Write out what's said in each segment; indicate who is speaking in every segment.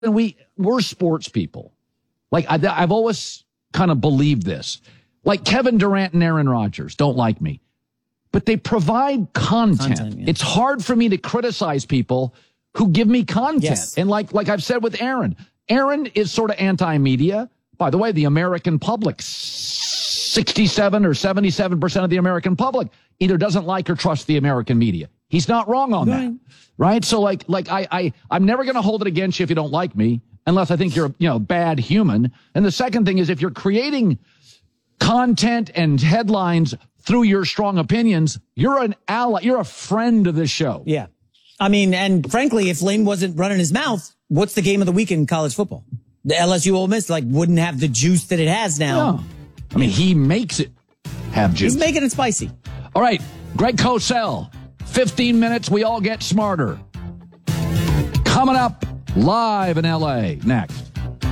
Speaker 1: we're sports people. Like, I've always kind of believed this. Like Kevin Durant and Aaron Rodgers don't like me, but they provide content. Yeah. It's hard for me to criticize people who give me content. Yes. And like I've said with Aaron is sort of anti-media. By the way, the American public, 67 or 77% of the American public either doesn't like or trust the American media. He's not wrong on that, right? So I'm never going to hold it against you if you don't like me, unless I think you're a bad human. And the second thing is, if you're creating content and headlines through your strong opinions, you're an ally. You're a friend of this show.
Speaker 2: Yeah. I mean, and frankly, if Lane wasn't running his mouth, what's the game of the week in college football? The LSU Ole Miss wouldn't have the juice that it has now.
Speaker 1: No. I mean, he makes it have juice.
Speaker 2: He's making it spicy.
Speaker 1: All right, Greg Cosell, 15 minutes, we all get smarter. Coming up live in L.A. next.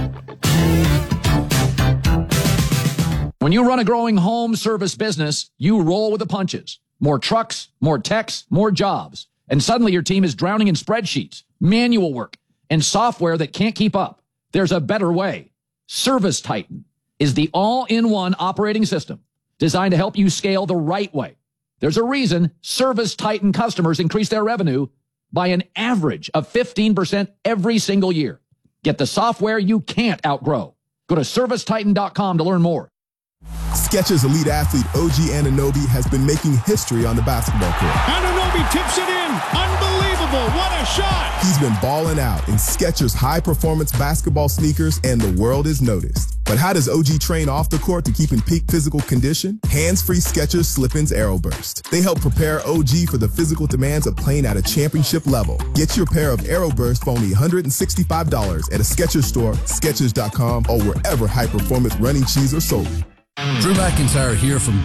Speaker 1: When you run a growing home service business, you roll with the punches. More trucks, more techs, more jobs. And suddenly your team is drowning in spreadsheets, manual work, and software that can't keep up. There's a better way. Service Titan is the all-in-one operating system designed to help you scale the right way. There's a reason Service Titan customers increase their revenue by an average of 15% every single year. Get the software you can't outgrow. Go to servicetitan.com to learn more.
Speaker 3: Skechers elite athlete OG Anunoby has been making history on the basketball court.
Speaker 4: Anunoby tips it in. Unbelievable. What a shot.
Speaker 3: He's been balling out in Skechers high-performance basketball sneakers, and the world is noticed. But how does OG train off the court to keep in peak physical condition? Hands-free Skechers Slip-ins Aeroburst. They help prepare OG for the physical demands of playing at a championship level. Get your pair of Aeroburst for only $165 at a Skechers store, Skechers.com, or wherever high-performance running shoes are sold.
Speaker 5: Drew McIntyre here from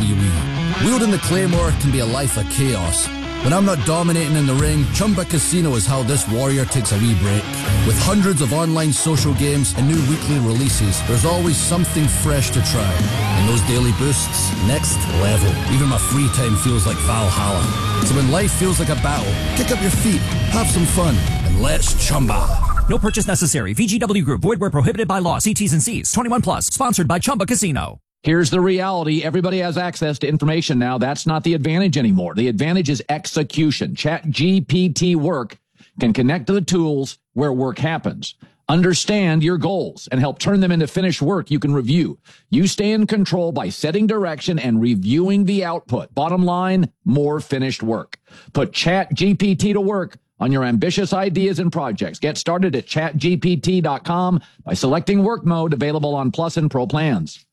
Speaker 5: WWE. Wielding the Claymore can be a life of chaos. When I'm not dominating in the ring, Chumba Casino is how this warrior takes a wee break. With hundreds of online social games and new weekly releases, there's always something fresh to try. And those daily boosts, next level. Even my free time feels like Valhalla. So when life feels like a battle, kick up your feet, have some fun, and let's Chumba.
Speaker 6: No purchase necessary. VGW Group. Void where prohibited by law. See T's and C's. 21 plus. Sponsored by Chumba Casino.
Speaker 1: Here's the reality. Everybody has access to information now. That's not the advantage anymore. The advantage is execution. ChatGPT Work can connect to the tools where work happens. Understand your goals and help turn them into finished work you can review. You stay in control by setting direction and reviewing the output. Bottom line, more finished work. Put ChatGPT to work on your ambitious ideas and projects. Get started at chatgpt.com by selecting work mode, available on Plus and Pro plans.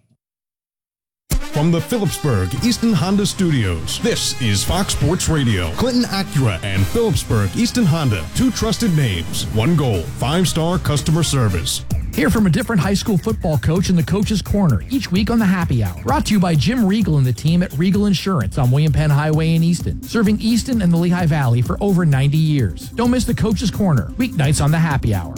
Speaker 4: From the Phillipsburg Easton Honda Studios, this is Fox Sports Radio. Clinton Acura and Phillipsburg Easton Honda, two trusted names, one goal, 5-star customer service.
Speaker 7: Hear from a different high school football coach in the Coach's Corner each week on the Happy Hour. Brought to you by Jim Regal and the team at Regal Insurance on William Penn Highway in Easton, serving Easton and the Lehigh Valley for over 90 years. Don't miss the Coach's Corner, weeknights on the Happy Hour.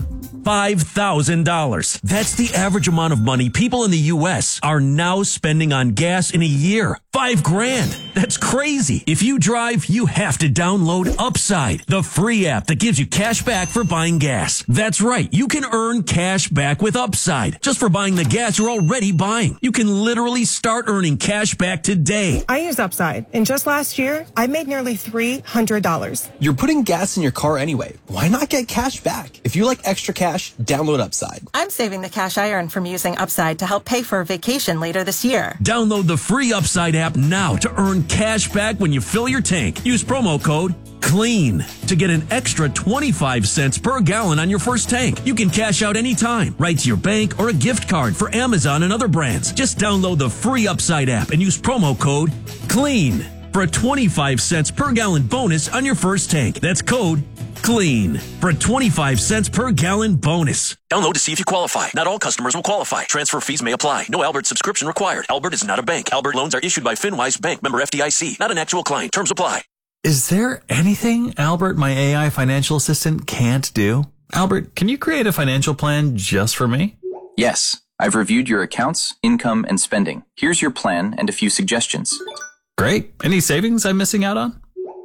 Speaker 8: $5,000. That's the average amount of money people in the U.S. are now spending on gas in a year. $5,000. That's crazy. If you drive, you have to download Upside, the free app that gives you cash back for buying gas. That's right. You can earn cash back with Upside just for buying the gas you're already buying. You can literally start earning cash back today.
Speaker 9: I use Upside, and just last year, I made nearly $300.
Speaker 10: You're putting gas in your car anyway. Why not get cash back? If you like extra cash, download Upside.
Speaker 9: I'm saving the cash I earn from using Upside to help pay for a vacation later this year.
Speaker 8: Download the free Upside app now to earn cash back when you fill your tank. Use promo code CLEAN to get an extra 25 cents per gallon on your first tank. You can cash out anytime, right to your bank or a gift card for Amazon and other brands. Just download the free Upside app and use promo code CLEAN for a 25 cents per gallon bonus on your first tank. That's code CLEAN for a 25 cents per gallon bonus. Download to see if you qualify. Not all customers will qualify. Transfer fees may apply. No Albert subscription required. Albert is not a bank. Albert loans are issued by FinWise Bank, member FDIC. Not an actual client. Terms apply.
Speaker 11: Is there anything Albert, my AI financial assistant, can't do? Albert, can you create a financial plan just for me?
Speaker 12: Yes. I've reviewed your accounts, income, and spending. Here's your plan and a few suggestions.
Speaker 11: Great. Any savings I'm missing out on?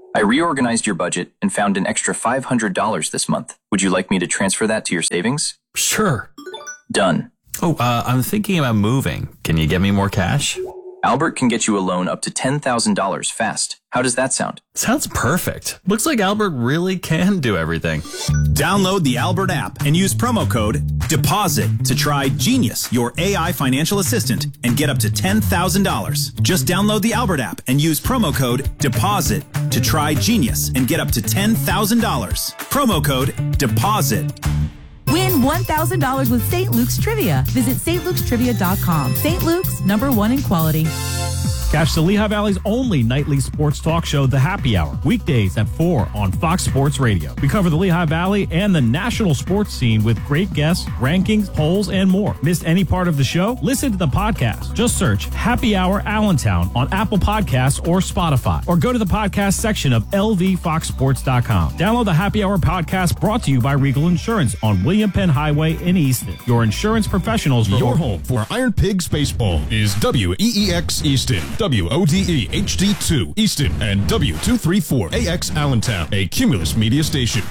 Speaker 12: I reorganized your budget and found an extra $500 this month. Would you like me to transfer that to your savings?
Speaker 11: Sure.
Speaker 12: Done.
Speaker 11: Oh, I'm thinking about moving. Can you get me more cash?
Speaker 12: Albert can get you a loan up to $10,000 fast. How does that sound?
Speaker 11: Sounds perfect. Looks like Albert really can do everything.
Speaker 13: Download the Albert app and use promo code DEPOSIT to try Genius, your AI financial assistant, and get up to $10,000. Just download the Albert app and use promo code DEPOSIT to try Genius and get up to $10,000. Promo code DEPOSIT.
Speaker 14: Win $1,000 with St. Luke's Trivia. Visit stlukes.trivia.com. St. Luke's, #1 in quality.
Speaker 15: Catch the Lehigh Valley's only nightly sports talk show, The Happy Hour, weekdays at 4 on Fox Sports Radio. We cover the Lehigh Valley and the national sports scene with great guests, rankings, polls, and more. Missed any part of the show? Listen to the podcast. Just search Happy Hour Allentown on Apple Podcasts or Spotify, or go to the podcast section of lvfoxsports.com. Download the Happy Hour podcast, brought to you by Regal Insurance on William Penn Highway in Easton. Your insurance professionals.
Speaker 4: Your home for Iron Pigs Baseball is WEEX Easton, WODE HD2 Easton, and W234AX Allentown, a Cumulus media station.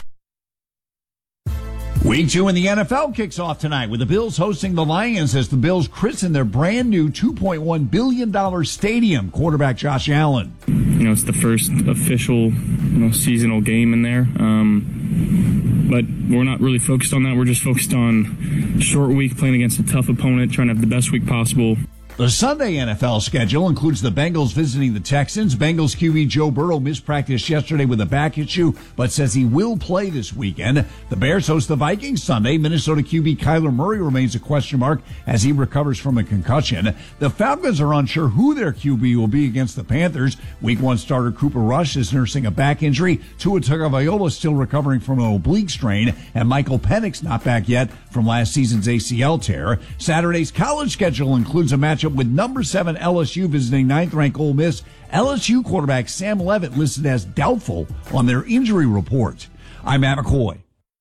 Speaker 16: Week 2 in the NFL kicks off tonight with the Bills hosting the Lions as the Bills christen their brand new $2.1 billion stadium. Quarterback Josh Allen.
Speaker 17: It's the first official, seasonal game in there. But we're not really focused on that. We're just focused on a short week, playing against a tough opponent, trying to have the best week possible.
Speaker 16: The Sunday NFL schedule includes the Bengals visiting the Texans. Bengals QB Joe Burrow missed practice yesterday with a back issue, but says he will play this weekend. The Bears host the Vikings Sunday. Minnesota QB Kyler Murray remains a question mark as he recovers from a concussion. The Falcons are unsure who their QB will be against the Panthers. Week 1 starter Cooper Rush is nursing a back injury. Tua Tagovailoa still recovering from an oblique strain, and Michael Penix not back yet from last season's ACL tear. Saturday's college schedule includes a matchup with number 7 LSU visiting 9th-ranked Ole Miss. LSU quarterback Sam Leavitt listed as doubtful on their injury report. I'm Matt McCoy.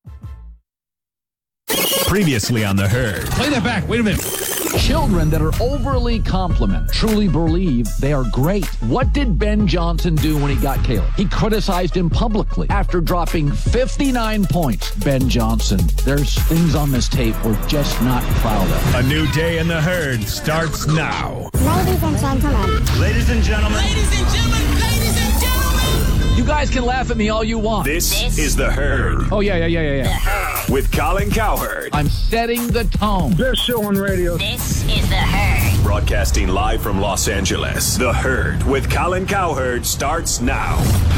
Speaker 13: Previously on The Herd.
Speaker 16: Play that back. Wait a minute.
Speaker 1: Children that are overly complimented truly believe they are great. What did Ben Johnson do when he got Caleb? He criticized him publicly after dropping 59 points. Ben Johnson, there's things on this tape we're just not proud of.
Speaker 13: A new day in The Herd starts now.
Speaker 18: Ladies and gentlemen.
Speaker 13: Ladies and gentlemen.
Speaker 18: Ladies and gentlemen. Ladies and gentlemen.
Speaker 1: You guys can laugh at me all you want.
Speaker 13: This is The Herd.
Speaker 1: Oh, yeah.
Speaker 13: With Colin Cowherd.
Speaker 1: I'm setting the tone.
Speaker 19: Best show on radio.
Speaker 18: This is The Herd.
Speaker 13: Broadcasting live from Los Angeles. The Herd with Colin Cowherd starts now.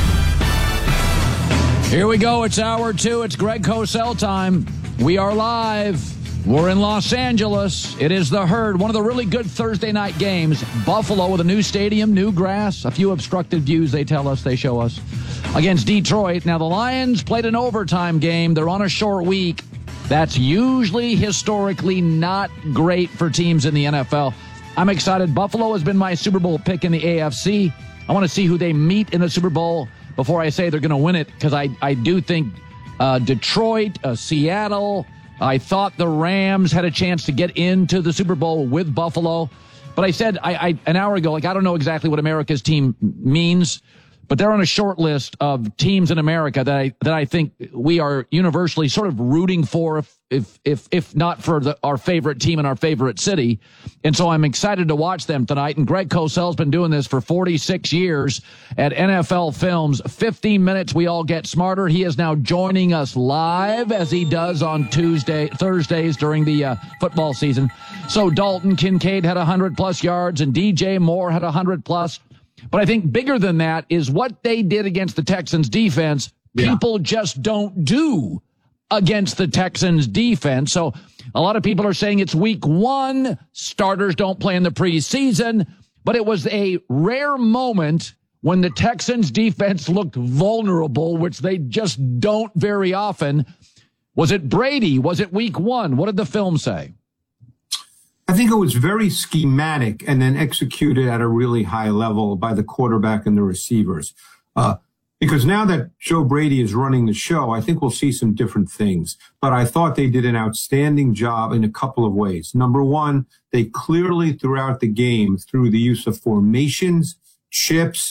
Speaker 1: Here we go. It's hour 2. It's Greg Cosell time. We are live. We're in Los Angeles. It is The Herd, one of the really good Thursday night games. Buffalo with a new stadium, new grass, a few obstructed views, they tell us, they show us, against Detroit. Now, the Lions played an overtime game. They're on a short week. That's usually historically not great for teams in the NFL. I'm excited. Buffalo has been my Super Bowl pick in the AFC. I want to see who they meet in the Super Bowl before I say they're going to win it, because I do think Detroit, Seattle, I thought the Rams had a chance to get into the Super Bowl with Buffalo. But I said an hour ago, I don't know exactly what America's team means, but they're on a short list of teams in America that I think we are universally sort of rooting for, if not for our favorite team in our favorite city. And so I'm excited to watch them tonight. And Greg Cosell's been doing this for 46 years at NFL Films. 15 minutes, we all get smarter. He is now joining us live, as he does on Thursdays during the football season. So Dalton Kincaid had 100+ yards and DJ Moore had 100+. But I think bigger than that is what they did against the Texans defense. People just don't do against the Texans defense. So a lot of people are saying it's week 1. Starters don't play in the preseason, but it was a rare moment when the Texans defense looked vulnerable, which they just don't very often. Was it Brady? Was it week 1? What did the film say?
Speaker 19: I think it was very schematic and then executed at a really high level by the quarterback and the receivers. Because now that Joe Brady is running the show, I think we'll see some different things. But I thought they did an outstanding job in a couple of ways. Number one, they clearly throughout the game, through the use of formations, chips,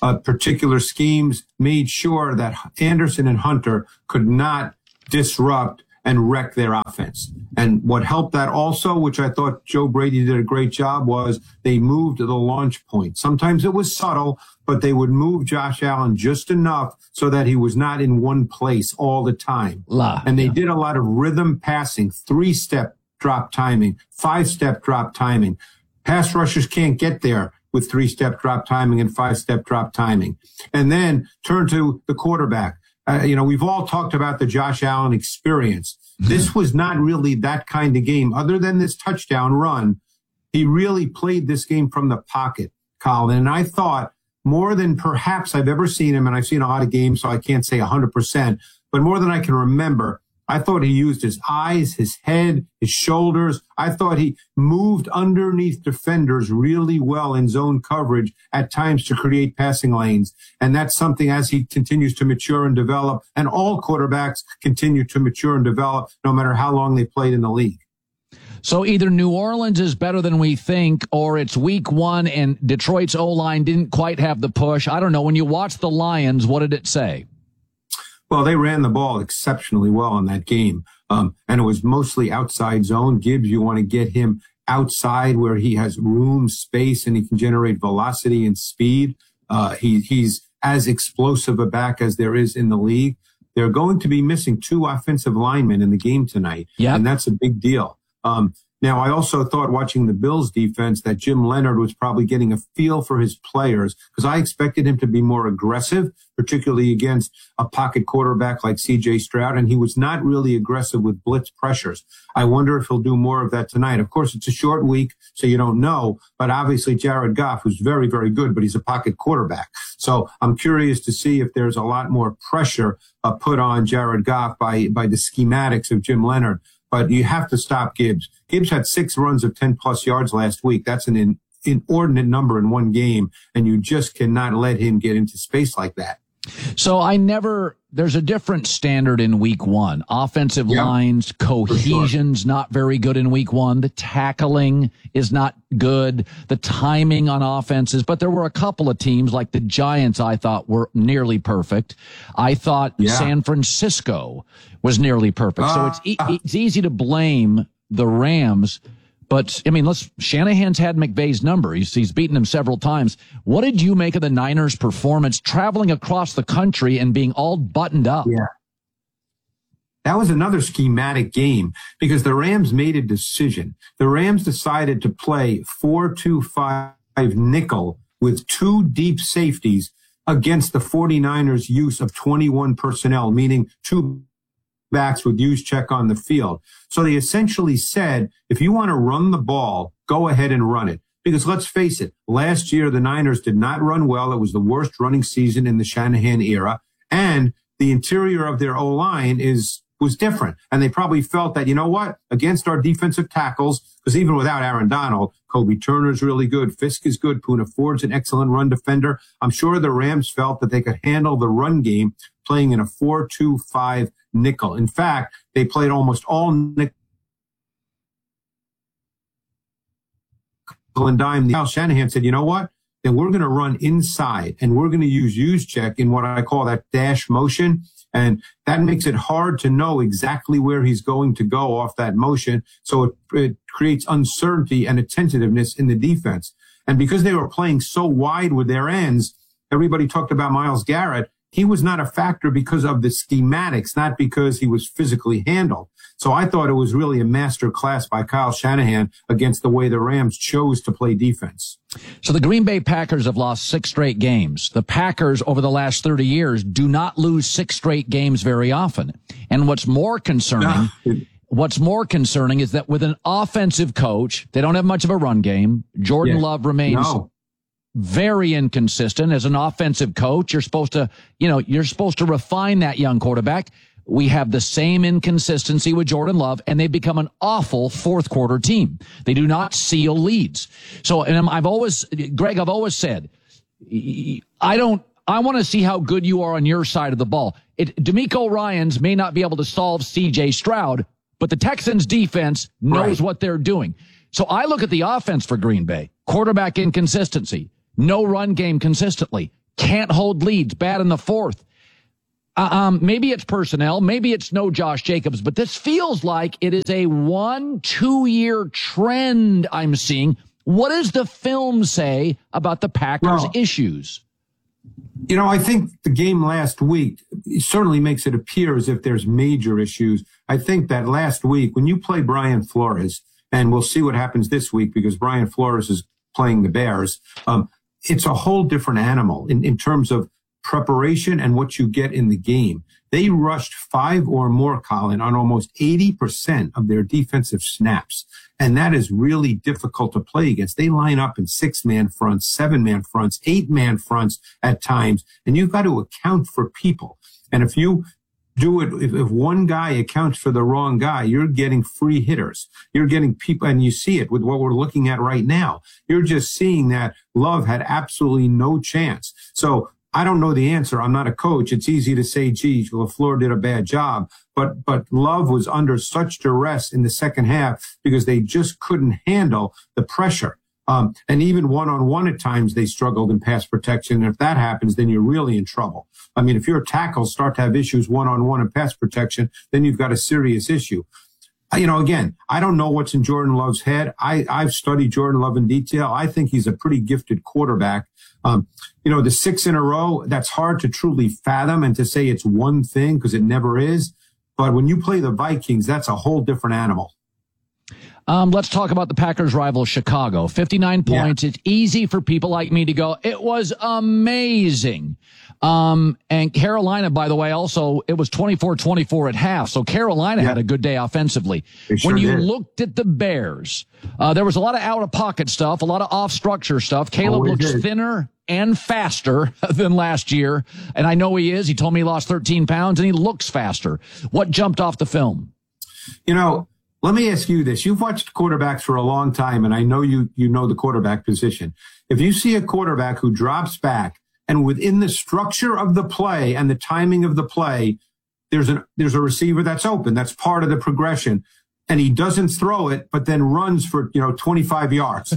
Speaker 19: particular schemes made sure that Anderson and Hunter could not disrupt and wreck their offense. And what helped that also, which I thought Joe Brady did a great job, was they moved to the launch point. Sometimes it was subtle, but they would move Josh Allen just enough so that he was not in one place all the time. And they did a lot of rhythm passing, 3-step drop timing, 5-step drop timing. Pass rushers can't get there with 3-step drop timing and 5-step drop timing. And then turn to the quarterback. We've all talked about the Josh Allen experience. This was not really that kind of game. Other than this touchdown run, he really played this game from the pocket, Colin. And I thought more than perhaps I've ever seen him, and I've seen a lot of games, so I can't say 100%, but more than I can remember, I thought he used his eyes, his head, his shoulders. I thought he moved underneath defenders really well in zone coverage at times to create passing lanes. And that's something as he continues to mature and develop, and all quarterbacks continue to mature and develop no matter how long they played in the league.
Speaker 1: So either New Orleans is better than we think, or it's week 1 and Detroit's O-line didn't quite have the push. I don't know. When you watch the Lions, what did it say?
Speaker 19: Well, they ran the ball exceptionally well in that game, and it was mostly outside zone. Gibbs, you want to get him outside where he has room, space, and he can generate velocity and speed. He's as explosive a back as there is in the league. They're going to be missing 2 offensive linemen in the game tonight, and that's a big deal. Now, I also thought watching the Bills defense that Jim Leonard was probably getting a feel for his players because I expected him to be more aggressive, particularly against a pocket quarterback like C.J. Stroud, and he was not really aggressive with blitz pressures. I wonder if he'll do more of that tonight. Of course, it's a short week, so you don't know, but obviously Jared Goff, who's very, very good, but he's a pocket quarterback. So I'm curious to see if there's a lot more pressure put on Jared Goff by the schematics of Jim Leonard. But you have to stop Gibbs. Gibbs had 6 runs of 10-plus yards last week. That's an inordinate number in one game, and you just cannot let him get into space like that.
Speaker 1: So there's a different standard in week 1. Offensive lines, cohesion's not very good in week 1. The tackling is not good. The timing on offenses, but there were a couple of teams like the Giants I thought were nearly perfect. I thought San Francisco was nearly perfect. So it's easy to blame the Rams. But, I mean, Shanahan's had McVay's number. He's beaten him several times. What did you make of the Niners' performance traveling across the country and being all buttoned up?
Speaker 19: Yeah. That was another schematic game because the Rams made a decision. The Rams decided to play 4-2-5 nickel with 2 deep safeties against the 49ers' use of 21 personnel, meaning 2 backs with Juszczyk on the field. So they essentially said, if you want to run the ball, go ahead and run it. Because let's face it, last year the Niners did not run well. It was the worst running season in the Shanahan era. And the interior of their O-line was different. And they probably felt that, you know what, against our defensive tackles, because even without Aaron Donald, Kobe Turner's really good, Fisk is good, Poona Ford's an excellent run defender. I'm sure the Rams felt that they could handle the run game playing in a 4-2-5 nickel. In fact, they played almost all nickel and dime. Kyle Shanahan said, you know what? Then we're going to run inside and we're going to use Juszczyk in what I call that dash motion. And that makes it hard to know exactly where he's going to go off that motion. So it creates uncertainty and a tentativeness in the defense. And because they were playing so wide with their ends, everybody talked about Myles Garrett. He was not a factor because of the schematics, not because he was physically handled. So I thought it was really a master class by Kyle Shanahan against the way the Rams chose to play defense.
Speaker 1: So the Green Bay Packers have lost 6 straight games. The Packers over the last 30 years do not lose 6 straight games very often. And what's more concerning is that with an offensive coach, they don't have much of a run game. Jordan Love remains very inconsistent as an offensive coach. You're supposed to refine that young quarterback. We have the same inconsistency with Jordan Love, and they've become an awful 4th quarter team. They do not seal leads. So, and I've always said, I want to see how good you are on your side of the ball. DeMeco Ryans may not be able to solve C.J. Stroud, but the Texans defense knows what they're doing. So I look at the offense for Green Bay, quarterback inconsistency, no run game consistently, can't hold leads, bad in the fourth. Maybe it's personnel, maybe it's no Josh Jacobs, but this feels like it is a 1-2 year trend I'm seeing. What does the film say about the Packers' issues?
Speaker 19: You know, I think the game last week certainly makes it appear as if there's major issues. I think that last week, when you play Brian Flores, and we'll see what happens this week because Brian Flores is playing the Bears, it's a whole different animal in terms of preparation and what you get in the game. They rushed 5 or more, Colin, on almost 80% of their defensive snaps. And that is really difficult to play against. They line up in 6-man fronts, 7-man fronts, 8-man fronts at times. And you've got to account for people. And if you do it, if one guy accounts for the wrong guy, you're getting free hitters. You're getting people, and you see it with what we're looking at right now. You're just seeing that Love had absolutely no chance. So I don't know the answer. I'm not a coach. It's easy to say, gee, LaFleur did a bad job. But Love was under such duress in the second half because they just couldn't handle the pressure. And even one-on-one at times, they struggled in pass protection. And if that happens, then you're really in trouble. I mean, if your tackles start to have issues one-on-one in pass protection, then you've got a serious issue. You know, again, I don't know what's in Jordan Love's head. I've studied Jordan Love in detail. I think he's a pretty gifted quarterback. You know, the 6 in a row, that's hard to truly fathom and to say it's one thing because it never is. But when you play the Vikings, that's a whole different animal.
Speaker 1: Let's talk about the Packers' rival, Chicago. 59 points. It's easy for people like me to go, it was amazing. And Carolina, by the way, also, it was 24-24 at half. So Carolina had a good day offensively. When you looked at the Bears, there was a lot of out-of-pocket stuff, a lot of off-structure stuff. Caleb looks thinner and faster than last year. And I know he is. He told me he lost 13 pounds, and he looks faster. What jumped off the film?
Speaker 19: You know, let me ask you this. You've watched quarterbacks for a long time, and I know you know the quarterback position. If you see a quarterback who drops back, and within the structure of the play and the timing of the play, there's a receiver that's open. That's part of the progression. And he doesn't throw it, but then runs for, 25 yards.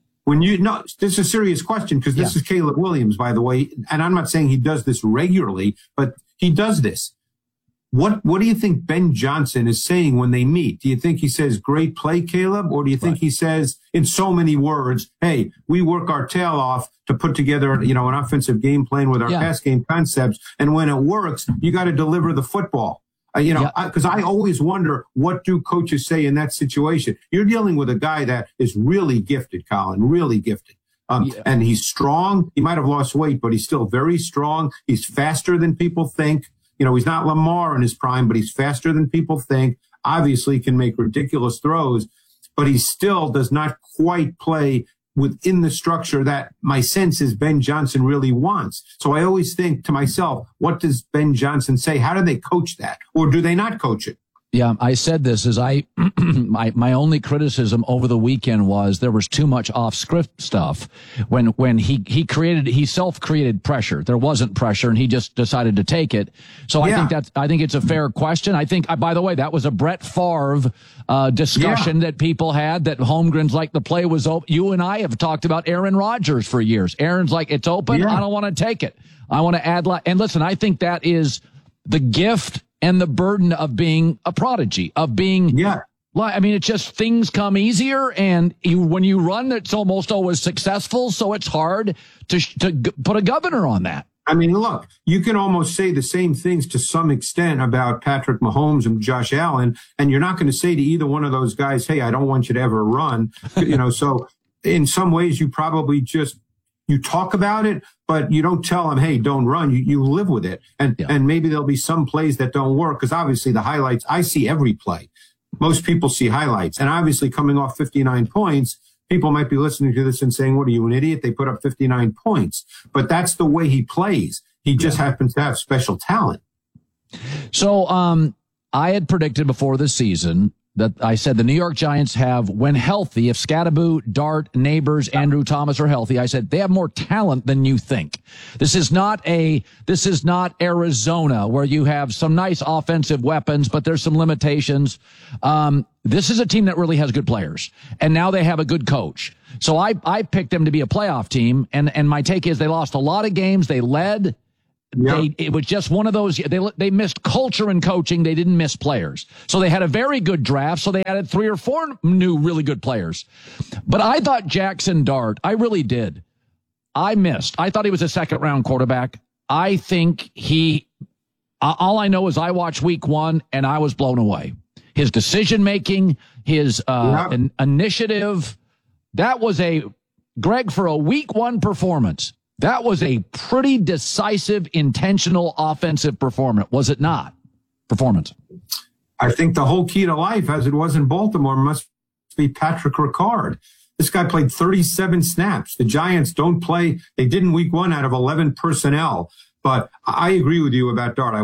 Speaker 19: This is a serious question because this is Caleb Williams, by the way. And I'm not saying he does this regularly, but he does this. What do you think Ben Johnson is saying when they meet? Do you think he says, great play, Caleb? Or do you think he says, in so many words, hey, we work our tail off to put together, an offensive game plan with our pass game concepts. And when it works, you got to deliver the football. Because I always wonder, what do coaches say in that situation? You're dealing with a guy that is really gifted, Colin, really gifted. And he's strong. He might have lost weight, but he's still very strong. He's faster than people think. He's not Lamar in his prime, but he's faster than people think. Obviously can make ridiculous throws, but he still does not quite play within the structure that my sense is Ben Johnson really wants. So I always think to myself, what does Ben Johnson say? How do they coach that? Or do they not coach it?
Speaker 1: Yeah, I said this as my only criticism over the weekend was there was too much off script stuff when he self-created pressure. There wasn't pressure and he just decided to take it. So I think it's a fair question. I think, by the way, that was a Brett Favre discussion that people had, that Holmgren's like the play was open. You and I have talked about Aaron Rodgers for years. Aaron's like, it's open. I don't want to take it. I want to add and listen, I think that is the gift and the burden of being a prodigy, of being, it's just things come easier. And when you run, it's almost always successful. So it's hard to put a governor on that.
Speaker 19: I mean, look, you can almost say the same things to some extent about Patrick Mahomes and Josh Allen. And you're not going to say to either one of those guys, hey, I don't want you to ever run. So in some ways you probably just, you talk about it, but you don't tell them, hey, don't run. You live with it. And maybe there'll be some plays that don't work because obviously the highlights, I see every play. Most people see highlights. And obviously coming off 59 points, people might be listening to this and saying, what are you, an idiot? They put up 59 points. But that's the way he plays. He just happens to have special talent.
Speaker 1: So I had predicted before the season that I said the New York Giants have, when healthy, if Scatterboot, Dart, Neighbors, Andrew Thomas are healthy, I said they have more talent than you think. This is not Arizona where you have some nice offensive weapons, but there's some limitations. This is a team that really has good players, and now they have a good coach. So I picked them to be a playoff team, and my take is they lost a lot of games. They led. Yep. It was just one of those. They missed culture and coaching. They didn't miss players. So they had a very good draft. So they added 3 or 4 new really good players. But I thought Jackson Dart, I really did. I thought he was a second-round quarterback. I think all I know is I watched week 1 and I was blown away. His decision-making, his initiative, that was Greg, for a week 1 performance. That was a pretty decisive, intentional offensive performance, was it not? Performance.
Speaker 19: I think the whole key to life, as it was in Baltimore, must be Patrick Ricard. This guy played 37 snaps. The Giants don't play. They didn't week 1 out of 11 personnel. But I agree with you about Dart. I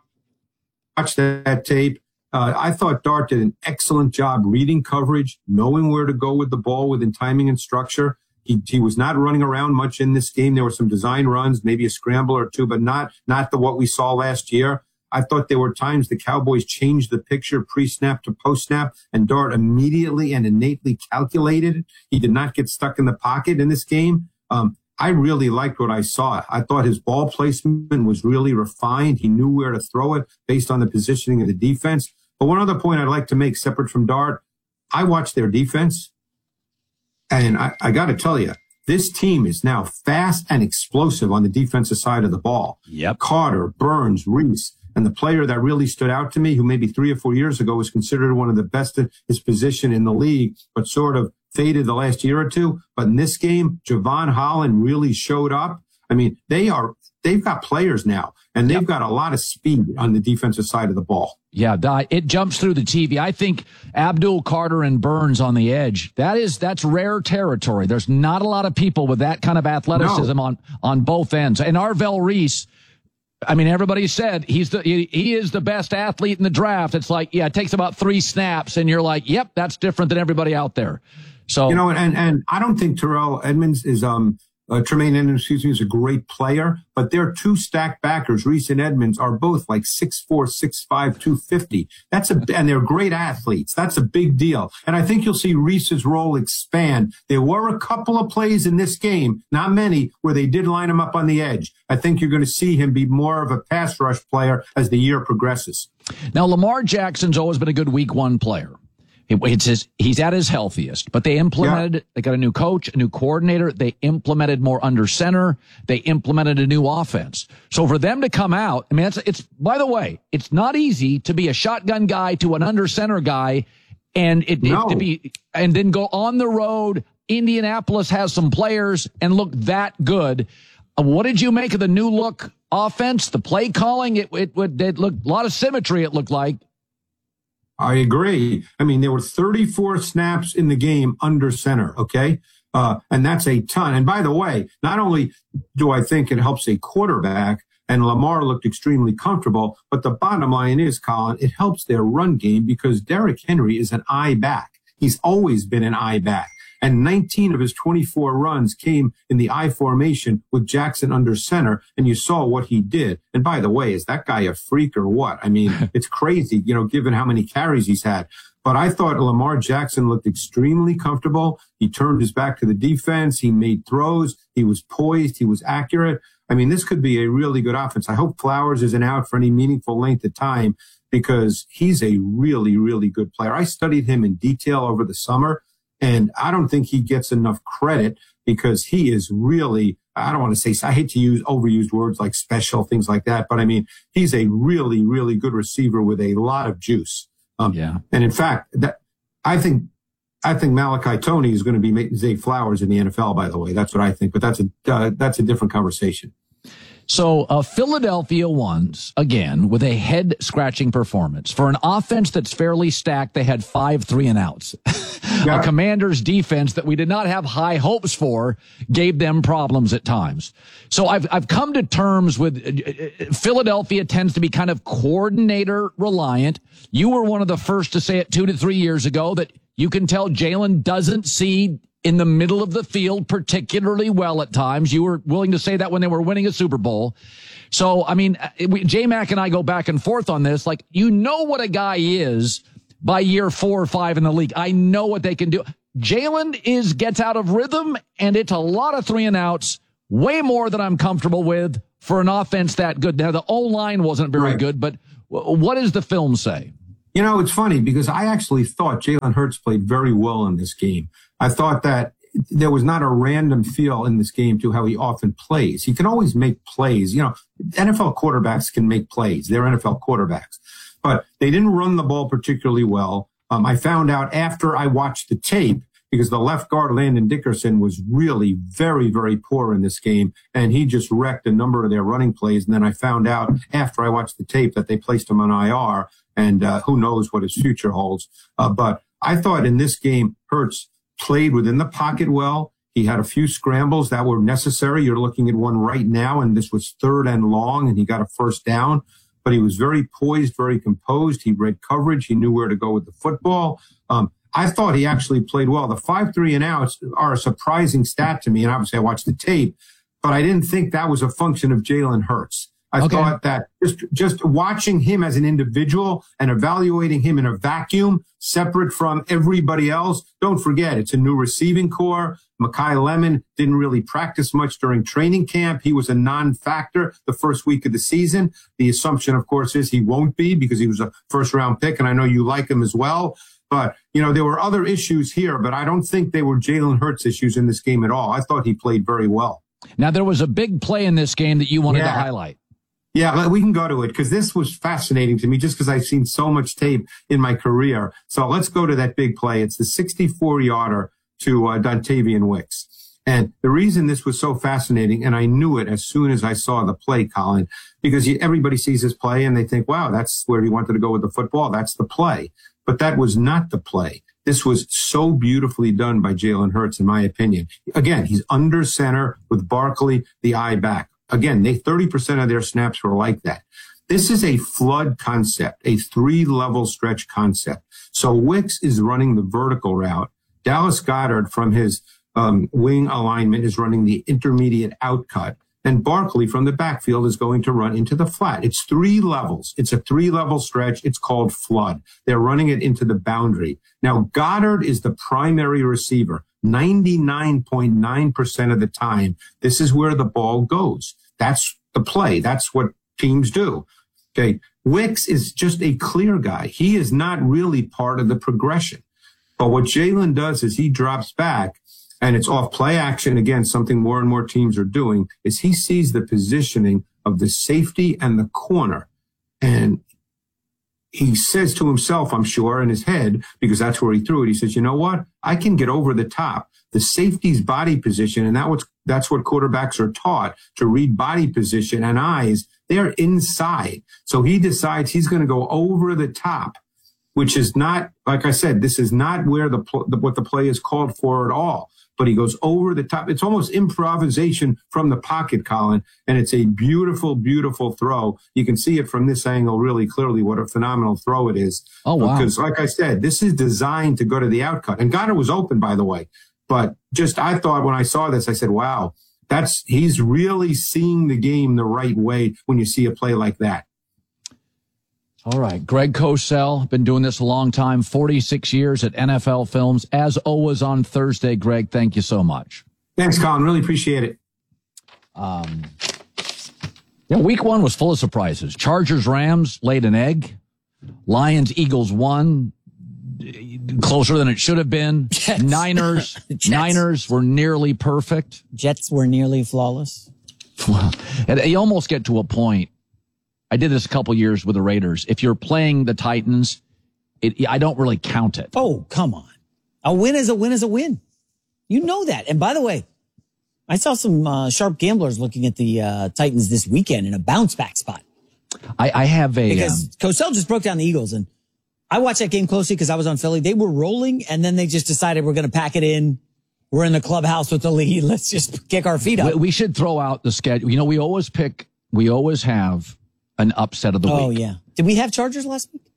Speaker 19: watched that tape. I thought Dart did an excellent job reading coverage, knowing where to go with the ball within timing and structure. He was not running around much in this game. There were some design runs, maybe a scramble or 2, but not what we saw last year. I thought there were times the Cowboys changed the picture pre-snap to post-snap, and Dart immediately and innately calculated it. He did not get stuck in the pocket in this game. I really liked what I saw. I thought his ball placement was really refined. He knew where to throw it based on the positioning of the defense. But one other point I'd like to make separate from Dart, I watched their defense. And I got to tell you, this team is now fast and explosive on the defensive side of the ball.
Speaker 1: Yep.
Speaker 19: Carter, Burns, Reese, and the player that really stood out to me, who maybe 3 or 4 years ago was considered one of the best in his position in the league, but sort of faded the last year or 2. But in this game, Javon Holland really showed up. I mean, they've got players now, and they've got a lot of speed on the defensive side of the ball.
Speaker 1: Yeah, it jumps through the TV. I think Abdul, Carter, and Burns on the edge, that's rare territory. There's not a lot of people with that kind of athleticism on both ends. And Arvell Reese, I mean, everybody said he is the best athlete in the draft. It's like, it takes about 3 snaps, and you're like, yep, that's different than everybody out there. So,
Speaker 19: and I don't think Terrell Edmonds is Tremaine Edmonds, is a great player, but their 2 stacked backers, Reese and Edmonds, are both like 6'4", 6'5", 250. And they're great athletes. That's a big deal. And I think you'll see Reese's role expand. There were a couple of plays in this game, not many, where they did line him up on the edge. I think you're going to see him be more of a pass rush player as the year progresses.
Speaker 1: Now, Lamar Jackson's always been a good week 1 player. He's at his healthiest, but they got a new coach, a new coordinator. They implemented more under center. They implemented a new offense. So for them to come out, I mean, by the way, it's not easy to be a shotgun guy to an under center guy and and then go on the road. Indianapolis has some players and look that good. What did you make of the new look offense? The play calling, it looked a lot of symmetry. It looked like.
Speaker 19: I agree. I mean, there were 34 snaps in the game under center, okay? And that's a ton. And by the way, not only do I think it helps a quarterback, and Lamar looked extremely comfortable, but the bottom line is, Colin, it helps their run game because Derrick Henry is an eye back. He's always been an eye back. And 19 of his 24 runs came in the I formation with Jackson under center, and you saw what he did. And by the way, is that guy a freak or what? I mean, it's crazy, given how many carries he's had. But I thought Lamar Jackson looked extremely comfortable. He turned his back to the defense. He made throws. He was poised. He was accurate. I mean, this could be a really good offense. I hope Flowers isn't out for any meaningful length of time because he's a really, really good player. I studied him in detail over the summer. And I don't think he gets enough credit because he is really, I don't want to say, I hate to use overused words like special, things like that. But I mean, he's a really, really good receiver with a lot of juice. And in fact, I think Malachi Toney is going to be Zay Flowers in the NFL, by the way. That's what I think. But that's a different conversation.
Speaker 1: So Philadelphia won again with a head-scratching performance. For an offense that's fairly stacked, they had 5 3-and-outs. A Commanders defense that we did not have high hopes for gave them problems at times. So I've come to terms with Philadelphia tends to be kind of coordinator reliant. You were one of the first to say it 2 to 3 years ago that you can tell Jalen doesn't see in the middle of the field particularly well at times. You were willing to say that when they were winning a Super Bowl. So, I mean, J-Mac and I go back and forth on this. Like, you know what a guy is by year 4 or 5 in the league. I know what they can do. Jalen gets out of rhythm, and it's a lot of 3 and outs, way more than I'm comfortable with for an offense that good. Now, the O-line wasn't very good, but what does the film say?
Speaker 19: You know, it's funny because I actually thought Jalen Hurts played very well in this game. I thought that there was not a random feel in this game to how he often plays. He can always make plays. You know, NFL quarterbacks can make plays. They're NFL quarterbacks. But they didn't run the ball particularly well. I found out after I watched the tape, because the left guard, Landon Dickerson, was really very, very poor in this game, and he just wrecked a number of their running plays. And then I found out after I watched the tape that they placed him on IR, and who knows what his future holds. But I thought in this game, Hurts played within the pocket well. He had a few scrambles that were necessary. You're looking at one right now, and this was 3rd and long, and he got a first down. But he was very poised, very composed. He read coverage. He knew where to go with the football. I thought he actually played well. The 5 3 and outs are a surprising stat to me, and obviously I watched the tape, but I didn't think that was a function of Jalen Hurts. I thought that just watching him as an individual and evaluating him in a vacuum, separate from everybody else. Don't forget, it's a new receiving core. Mekhi Lemon didn't really practice much during training camp. He was a non-factor the first week of the season. The assumption, of course, is he won't be because he was a first-round pick, and I know you like him as well. But, you know, there were other issues here, but I don't think they were Jalen Hurts issues in this game at all. I thought he played very well.
Speaker 1: Now, there was a big play in this game that you wanted to highlight.
Speaker 19: Yeah, we can go to it because this was fascinating to me just because I've seen so much tape in my career. So let's go to that big play. It's the 64-yarder to Dontavian Wicks. And the reason this was so fascinating, and I knew it as soon as I saw the play, Colin, because everybody sees this play and they think, wow, that's where he wanted to go with the football. That's the play. But that was not the play. This was so beautifully done by Jalen Hurts, in my opinion. Again, he's under center with Barkley, the eye back. Again, 30% of their snaps were like that. This is a flood concept, a 3-level stretch concept. So Wicks is running the vertical route. Dallas Goedert from his wing alignment is running the intermediate outcut. And Barkley from the backfield is going to run into the flat. It's 3 levels. It's a 3-level stretch. It's called flood. They're running it into the boundary. Now, Goddard is the primary receiver. 99.9% of the time, this is where the ball goes. That's the play. That's what teams do. Okay. Wicks is just a clear guy. He is not really part of the progression. But what Jalen does is he drops back, and it's off play action. Again, something more and more teams are doing is he sees the positioning of the safety and the corner. And he says to himself, I'm sure, in his head, because that's where he threw it, he says, you know what? I can get over the top. The safety's body position, and that's what quarterbacks are taught, to read body position and eyes. They're inside. So he decides he's going to go over the top, which is not, like I said, this is not where what the play is called for at all. But he goes over the top. It's almost improvisation from the pocket, Colin, and it's a beautiful, beautiful throw. You can see it from this angle really clearly what a phenomenal throw it is.
Speaker 1: Oh, wow.
Speaker 19: Because, like I said, this is designed to go to the outcut. And Goddard was open, by the way. But I thought when I saw this, I said, wow, he's really seeing the game the right way when you see a play like that.
Speaker 1: All right. Greg Cosell, been doing this a long time, 46 years at NFL Films. As always on Thursday, Greg, thank you so much.
Speaker 19: Thanks, Colin. Really appreciate it.
Speaker 1: Week 1 was full of surprises. Chargers-Rams laid an egg. Lions-Eagles won. Closer than it should have been. Niners were nearly perfect.
Speaker 2: Jets were nearly flawless.
Speaker 1: Well, and you almost get to a point. I did this a couple years with the Raiders. If you're playing the Titans, I don't really count it.
Speaker 2: Oh, come on. A win is a win is a win. You know that. And by the way, I saw some sharp gamblers looking at the Titans this weekend in a bounce back spot.
Speaker 1: I have a...
Speaker 2: Because Cosell just broke down the Eagles, and I watched that game closely because I was on Philly. They were rolling, and then they just decided we're going to pack it in. We're in the clubhouse with the lead. Let's just kick our feet up.
Speaker 1: We should throw out the schedule. You know, we always have an upset of the week.
Speaker 2: Oh, yeah. Did we have Chargers last week?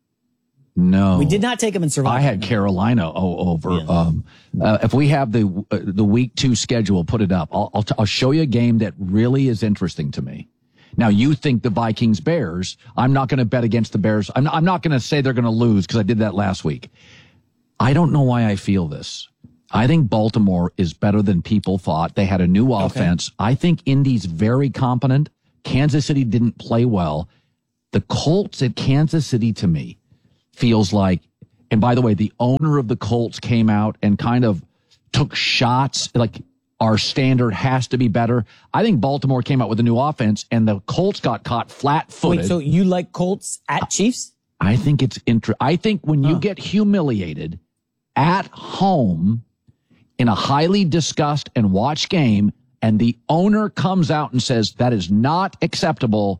Speaker 1: No.
Speaker 2: We did not take them in Survivor.
Speaker 1: I had Carolina over. Yeah. If we have the week 2 schedule, put it up. I'll show you a game that really is interesting to me. Now, you think the Vikings Bears. I'm not going to bet against the Bears. I'm not going to say they're going to lose because I did that last week. I don't know why I feel this. I think Baltimore is better than people thought. They had a new offense. Okay. I think Indy's very competent. Kansas City didn't play well. The Colts at Kansas City, to me, feels like, and by the way, the owner of the Colts came out and kind of took shots like our standard has to be better. I think Baltimore came out with a new offense and the Colts got caught flat-footed.
Speaker 2: Wait, so you like Colts at Chiefs?
Speaker 1: I think it's I think when you get humiliated at home in a highly discussed and watched game and the owner comes out and says that is not acceptable,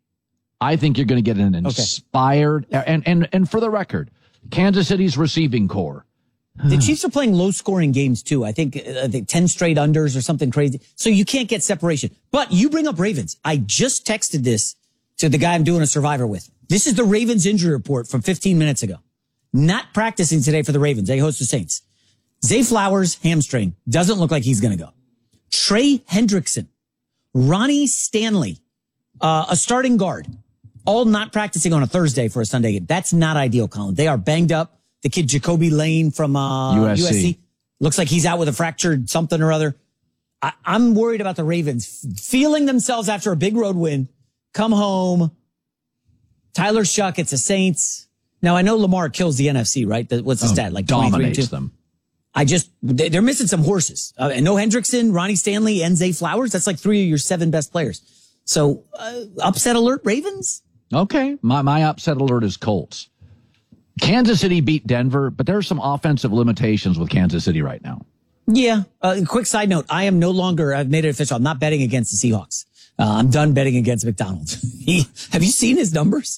Speaker 1: I think you're going to get an inspired and for the record, Kansas City's receiving core.
Speaker 2: The Chiefs are playing low-scoring games, too. I think 10 straight unders or something crazy. So you can't get separation. But you bring up Ravens. I just texted this to the guy I'm doing a Survivor with. This is the Ravens injury report from 15 minutes ago. Not practicing today for the Ravens. They host the Saints. Zay Flowers, hamstring. Doesn't look like he's going to go. Trey Hendrickson. Ronnie Stanley, a starting guard. All not practicing on a Thursday for a Sunday game. That's not ideal, Colin. They are banged up. The kid Jacoby Lane from USC looks like he's out with a fractured something or other. I'm worried about the Ravens feeling themselves after a big road win. Come home. Tyler Shuck, it's the Saints. Now, I know Lamar kills the NFC, right? What's the stat? Like
Speaker 1: dominates them.
Speaker 2: They're missing some horses. And no Hendrickson, Ronnie Stanley, and Zay Flowers. That's like 3 of your 7 best players. So, upset alert, Ravens?
Speaker 1: Okay. My upset alert is Colts. Kansas City beat Denver, but there are some offensive limitations with Kansas City right now.
Speaker 2: Yeah. Quick side note. I've made it official. I'm not betting against the Seahawks. I'm done betting against McDonald's. Have you seen his numbers?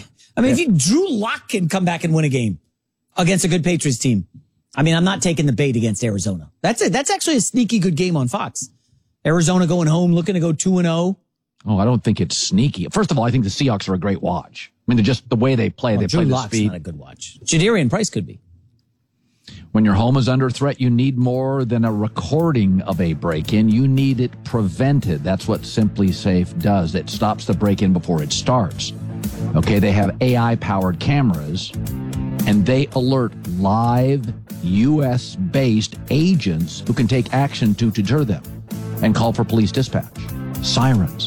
Speaker 2: If Drew Lock can come back and win a game against a good Patriots team, I'm not taking the bait against Arizona. That's actually a sneaky good game on Fox. Arizona going home, looking to go 2-0.
Speaker 1: Oh, I don't think it's sneaky. First of all, I think the Seahawks are a great watch. They're just the way they play. They play the speed.
Speaker 2: Not a good watch. Jadarian Price could be.
Speaker 1: When your home is under threat, you need more than a recording of a break-in. You need it prevented. That's what Simply Safe does. It stops the break-in before it starts. Okay, they have AI-powered cameras, and they alert live U.S.-based agents who can take action to deter them and call for police dispatch. Sirens.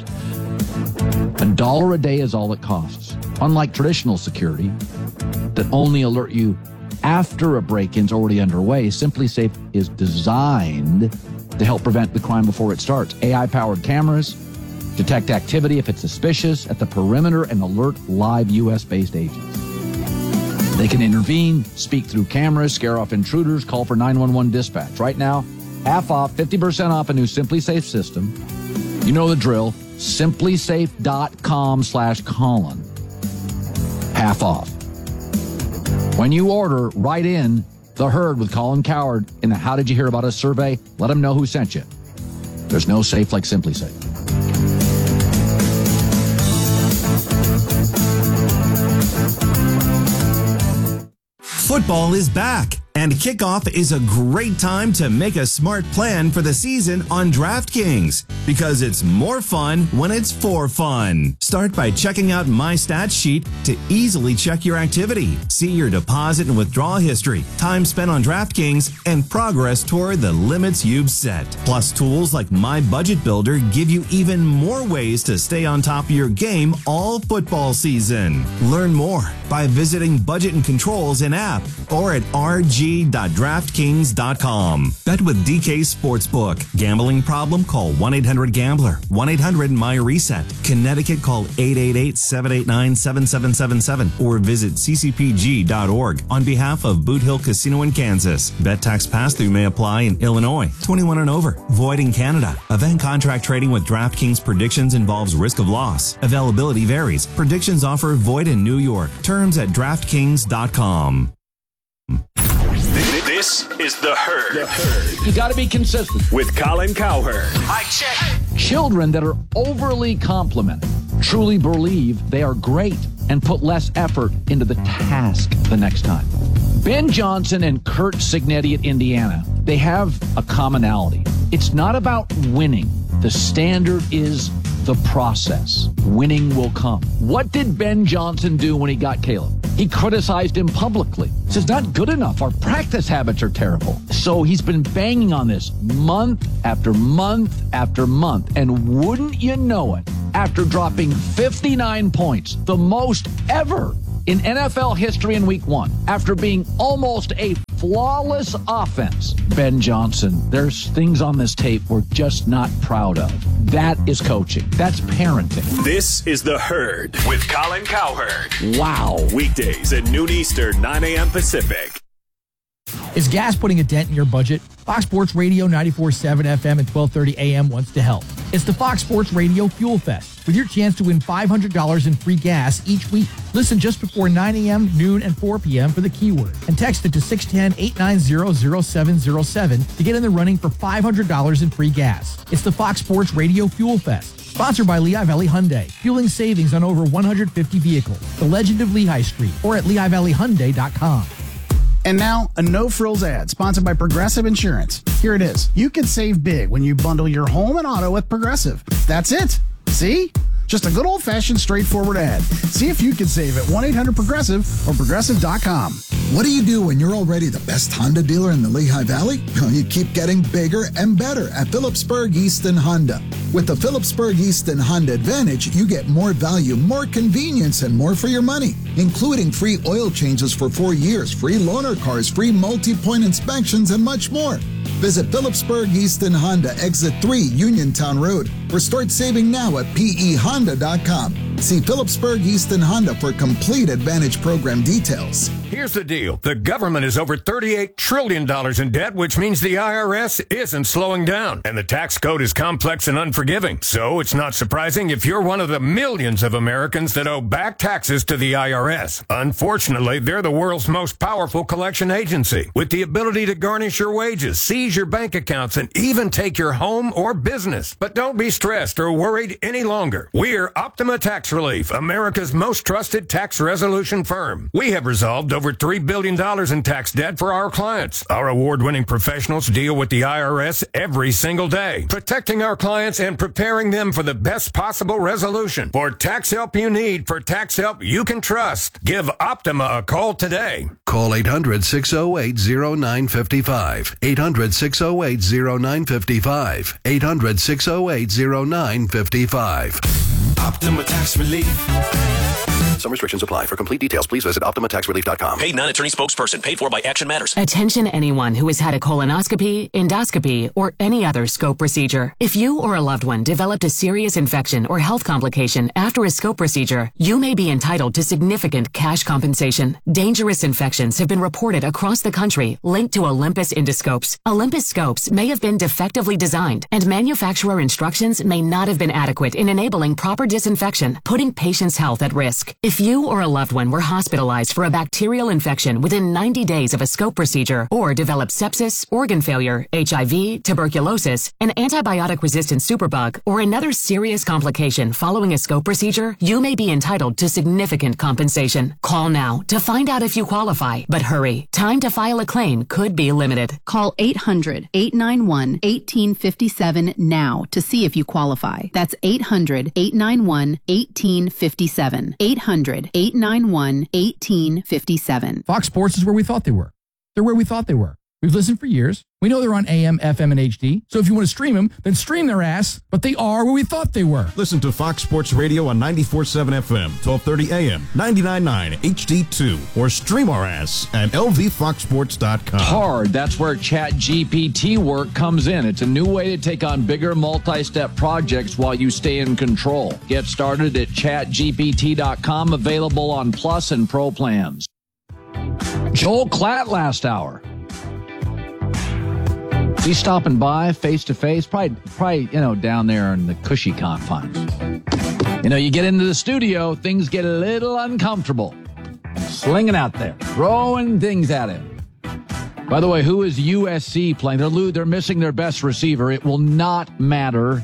Speaker 1: $1 a day is all it costs. Unlike traditional security that only alert you after a break-in's already underway, Simply Safe is designed to help prevent the crime before it starts. AI-powered cameras detect activity if it's suspicious at the perimeter and alert live U.S.-based agents. They can intervene, speak through cameras, scare off intruders, call for 911 dispatch. Right now, half off, 50% off a new Simply Safe system. You know the drill. simplysafe.com/Colin. Half off. When you order, write in The Herd with Colin Cowherd in the How Did You Hear About Us survey. Let them know who sent you. There's no safe like Simply Safe.
Speaker 20: Football is back, and kickoff is a great time to make a smart plan for the season on DraftKings, because it's more fun when it's for fun. Start by checking out My Stats Sheet to easily check your activity, see your deposit and withdrawal history, time spent on DraftKings, and progress toward the limits you've set. Plus, tools like My Budget Builder give you even more ways to stay on top of your game all football season. Learn more by visiting Budget and Controls in app or at RG ccpg.draftkings.com. Bet with DK Sportsbook. Gambling problem? Call 1-800-GAMBLER. 1-800-MY-RESET. Connecticut, call 888-789-7777 or visit ccpg.org on behalf of Boot Hill Casino in Kansas. Bet tax pass-through may apply in Illinois. 21 and over. Void in Canada. Event contract trading with DraftKings predictions involves risk of loss. Availability varies. Predictions offer void in New York. Terms at DraftKings.com.
Speaker 21: This is The Herd.
Speaker 1: You got to be consistent.
Speaker 21: With Colin Cowherd.
Speaker 1: I check. Children that are overly complimented truly believe they are great and put less effort into the task the next time. Ben Johnson and Curt Cignetti at Indiana, they have a commonality. It's not about winning. The standard is the process. Winning will come. What did Ben Johnson do when he got Caleb? He criticized him publicly. He says, not good enough. Our practice habits are terrible. So he's been banging on this month after month after month. And wouldn't you know it, after dropping 59 points, the most ever in NFL history in week 1, after being almost a flawless offense, Ben Johnson, there's things on this tape we're just not proud of. That is coaching. That's parenting.
Speaker 21: This is The Herd with Colin Cowherd.
Speaker 1: Wow.
Speaker 21: Weekdays at noon Eastern, 9 a.m. Pacific.
Speaker 7: Is gas putting a dent in your budget? Fox Sports Radio 94.7 FM and 1230 AM wants to help. It's the Fox Sports Radio Fuel Fest with your chance to win $500 in free gas each week. Listen just before 9 a.m., noon, and 4 p.m. for the keyword and text it to 610-890-0707 to get in the running for $500 in free gas. It's the Fox Sports Radio Fuel Fest. Sponsored by Lehigh Valley Hyundai, fueling savings on over 150 vehicles. The Legend of Lehigh Street or at LehighValleyHyundai.com.
Speaker 22: And now, a no-frills ad sponsored by Progressive Insurance. Here it is. You can save big when you bundle your home and auto with Progressive. That's it. See? Just a good old-fashioned, straightforward ad. See if you can save at 1-800-PROGRESSIVE or Progressive.com.
Speaker 23: What do you do when you're already the best Honda dealer in the Lehigh Valley? You keep getting bigger and better at Phillipsburg Easton Honda. With the Phillipsburg Easton Honda Advantage, you get more value, more convenience, and more for your money, including free oil changes for 4 years, free loaner cars, free multi-point inspections, and much more. Visit Phillipsburg Easton Honda, Exit 3, Uniontown Road, or start saving now at PEHonda.com. See Phillipsburg Easton Honda for complete Advantage program details.
Speaker 24: Here's the deal. The government is over $38 trillion in debt, which means the IRS isn't slowing down. And the tax code is complex and unforgiving. So it's not surprising if you're one of the millions of Americans that owe back taxes to the IRS. Unfortunately, they're the world's most powerful collection agency, with the ability to garnish your wages, seize your bank accounts, and even take your home or business. But don't be stressed or worried any longer. We're Optima Tax Relief, America's most trusted tax resolution firm. We have resolved over $3 billion in tax debt for our clients. Our award-winning professionals deal with the IRS every single day, protecting our clients and preparing them for the best possible resolution. For tax help you need, for tax help you can trust, give Optima a call today.
Speaker 25: Call 800-608-0955. 800-608-0955. 800-608-0955.
Speaker 21: Optima Tax Relief.
Speaker 25: Some restrictions apply. For complete details, please visit OptimaTaxRelief.com.
Speaker 8: Paid non-attorney spokesperson. Paid for by Action Matters.
Speaker 26: Attention anyone who has had a colonoscopy, endoscopy, or any other scope procedure. If you or a loved one developed a serious infection or health complication after a scope procedure, you may be entitled to significant cash compensation. Dangerous infections have been reported across the country linked to Olympus endoscopes. Olympus scopes may have been defectively designed, and manufacturer instructions may not have been adequate in enabling proper disinfection, putting patients' health at risk. If you or a loved one were hospitalized for a bacterial infection within 90 days of a scope procedure or developed sepsis, organ failure, HIV, tuberculosis, an antibiotic-resistant superbug, or another serious complication following a scope procedure, you may be entitled to significant compensation. Call now to find out if you qualify, but hurry. Time to file a claim could be limited.
Speaker 27: Call 800-891-1857 now to see if you qualify. That's 800-891-1857. 800-891-1857.
Speaker 7: Fox Sports is where we thought they were. They're where we thought they were. We've listened for years. We know they're on AM, FM, and HD. So if you want to stream them, then stream their ass. But they are where we thought they were.
Speaker 4: Listen to Fox Sports Radio on 94.7 FM, 1230 AM, 99.9 HD2, or stream our ass at lvfoxsports.com.
Speaker 1: Hard. That's where ChatGPT work comes in. It's a new way to take on bigger multi-step projects while you stay in control. Get started at chatgpt.com, available on Plus and Pro plans. Joel Klatt last hour. He's stopping by face to face, probably, down there in the cushy confines. You get into the studio, things get a little uncomfortable. Slinging out there, throwing things at him. By the way, who is USC playing? They're missing their best receiver. It will not matter.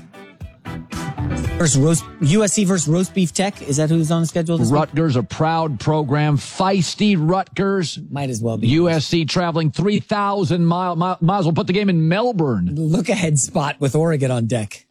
Speaker 2: USC versus Roast Beef Tech. Is that who's on the schedule this
Speaker 1: Rutgers, a proud program. Feisty Rutgers.
Speaker 2: Might as well be.
Speaker 1: USC traveling 3,000 miles. Might as well put the game in Melbourne.
Speaker 2: Look ahead spot with Oregon on deck.